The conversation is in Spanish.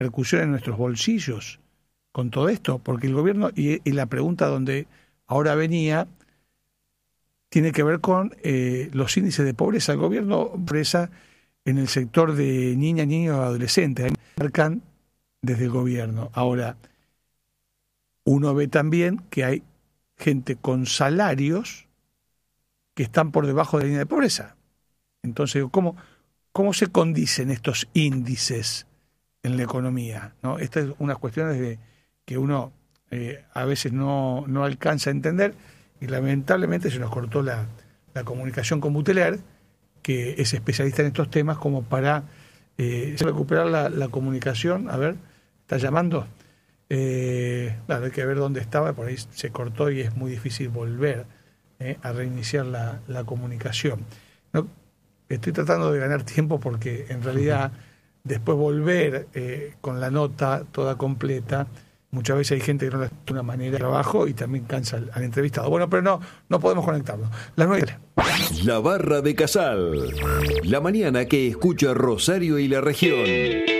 repercusión en nuestros bolsillos con todo esto? Porque el gobierno, y la pregunta donde ahora venía, tiene que ver con los índices de pobreza. El gobierno pobreza en el sector de niñas, niños y adolescentes, marcan desde el gobierno. Ahora, uno ve también que hay gente con salarios que están por debajo de la línea de pobreza. Entonces, ¿cómo se condicen estos índices en la economía? ¿No? Estas es unas cuestiones que uno a veces no alcanza a entender, y lamentablemente se nos cortó la comunicación con Buteler, que es especialista en estos temas, como para recuperar la comunicación. A ver, ¿está llamando? Claro, hay que ver dónde estaba, por ahí se cortó y es muy difícil volver a reiniciar la comunicación. No, estoy tratando de ganar tiempo porque en realidad después volver con la nota toda completa, muchas veces hay gente que no le da una manera de trabajo y también cansa al entrevistado. Bueno, pero no podemos conectarnos. Las 9. La Barra de Casal. La mañana que escucha Rosario y la región.